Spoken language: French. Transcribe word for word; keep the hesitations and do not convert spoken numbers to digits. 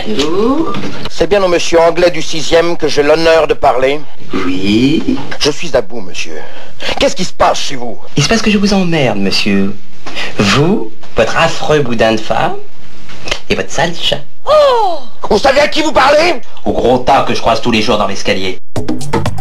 Bonjour. C'est bien au monsieur anglais du sixième que j'ai l'honneur de parler? Oui. Je suis à bout, monsieur. Qu'est-ce qui se passe chez vous? Il se passe que je vous emmerde, monsieur. Vous, votre affreux boudin de femme, et votre sale chat. Oh! Vous savez à qui vous parlez? Au gros tas que je croise tous les jours dans l'escalier.